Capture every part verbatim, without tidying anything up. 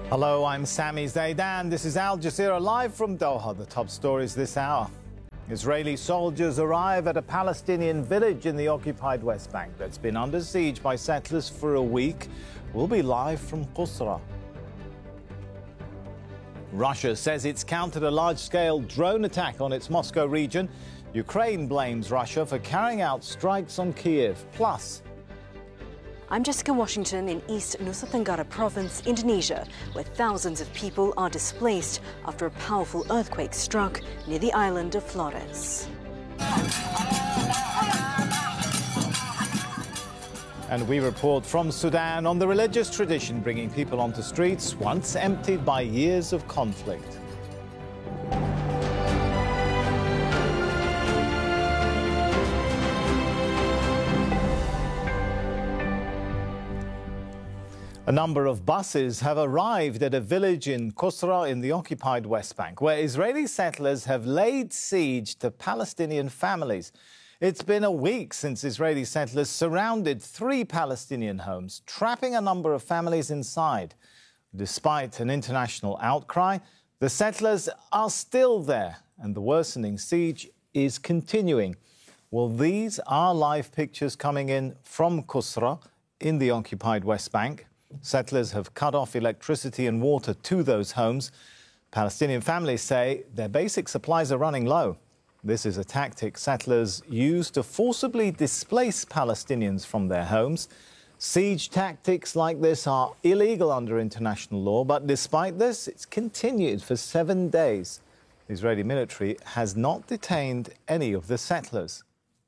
Hello, I'm Sami Zaidan. This is Al Jazeera live from Doha. The top stories this hour. Israeli soldiers arrive at a Palestinian village in the occupied West Bank that's been under siege by settlers for a week. We'll be live from Qusra. Russia says it's countered a large-scale drone attack on its Moscow region. Ukraine blames Russia for carrying out strikes on Kyiv. Plus, I'm Jessica Washington in East Nusa Tenggara Province, Indonesia, where thousands of people are displaced after a powerful earthquake struck near the island of Flores. And we report from Sudan on the religious tradition bringing people onto streets once emptied by years of conflict. A number of buses have arrived at a village in Qusra in the occupied West Bank, where Israeli settlers have laid siege to Palestinian families. It's been a week since Israeli settlers surrounded three Palestinian homes, trapping a number of families inside. Despite an international outcry, the settlers are still there, and the worsening siege is continuing. Well, these are live pictures coming in from Qusra in the occupied West Bank. Settlers have cut off electricity and water to those homes. Palestinian families say their basic supplies are running low. This is a tactic settlers use to forcibly displace Palestinians from their homes. Siege tactics like this are illegal under international law, but despite this, it's continued for seven days. The Israeli military has not detained any of the settlers.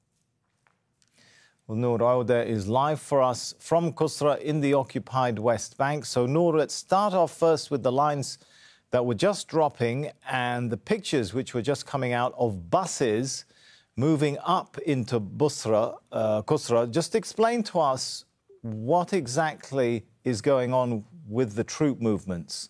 Well, Noor Auda is live for us from Qusra in the occupied West Bank. So, Noor, let's start off first with the lines that were just dropping and the pictures which were just coming out of buses moving up into Busra, uh, Qusra. Just explain to us what exactly is going on with the troop movements.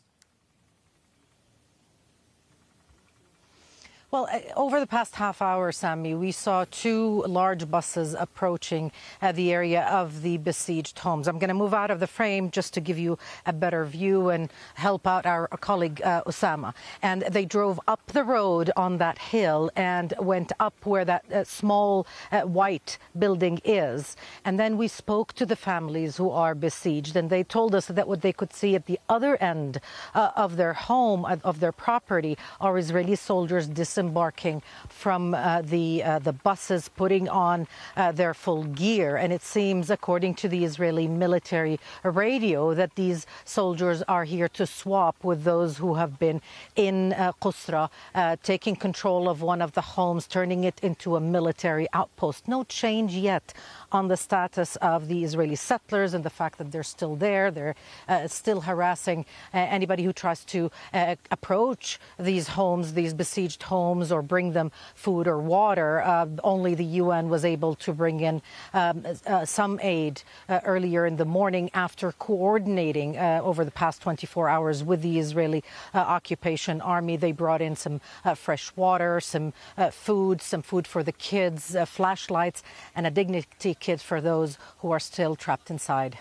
Well, over the past half hour, Sami, we saw two large buses approaching uh, the area of the besieged homes. I'm going to move out of the frame just to give you a better view and help out our colleague uh, Osama. And they drove up the road on that hill and went up where that uh, small uh, white building is. And then we spoke to the families who are besieged, and they told us that what they could see at the other end uh, of their home, of their property, are Israeli soldiers disembarking from uh, the uh, the buses, putting on uh, their full gear. And it seems, according to the Israeli military radio, that these soldiers are here to swap with those who have been in uh, Qusra, uh, taking control of one of the homes, turning it into a military outpost. No change yet on the status of the Israeli settlers and the fact that they're still there. They're uh, still harassing uh, anybody who tries to uh, approach these homes, these besieged homes, or bring them food or water. Uh, only the U N was able to bring in um, uh, some aid uh, earlier in the morning after coordinating uh, over the past twenty-four hours with the Israeli uh, occupation army. They brought in some uh, fresh water, some uh, food, some food for the kids, uh, flashlights, and a dignity kit for those who are still trapped inside.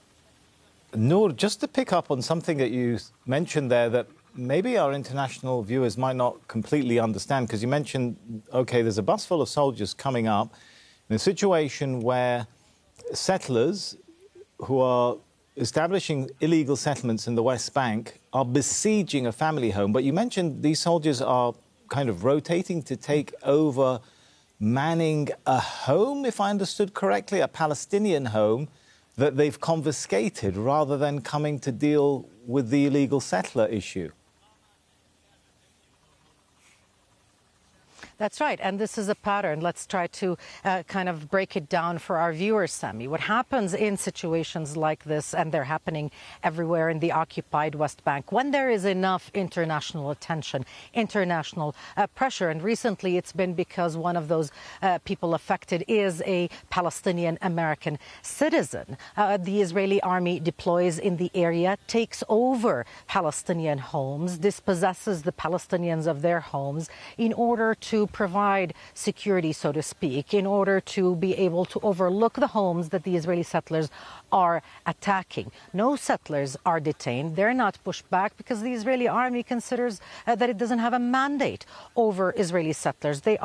Noor, just to pick up on something that you mentioned there that maybe our international viewers might not completely understand, because you mentioned, OK, there's a bus full of soldiers coming up in a situation where settlers who are establishing illegal settlements in the West Bank are besieging a family home. But you mentioned these soldiers are kind of rotating to take over manning a home, if I understood correctly, a Palestinian home that they've confiscated rather than coming to deal with the illegal settler issue. That's right. And this is a pattern. Let's try to uh, kind of break it down for our viewers, Sami. What happens in situations like this, and they're happening everywhere in the occupied West Bank, when there is enough international attention, international uh, pressure, and recently it's been because one of those uh, people affected is a Palestinian American citizen. Uh, the Israeli army deploys in the area, takes over Palestinian homes, dispossesses the Palestinians of their homes in order to provide security, so to speak, in order to be able to overlook the homes that the Israeli settlers are attacking. No settlers are detained. They're not pushed back because the Israeli army considers uh, that it doesn't have a mandate over Israeli settlers. They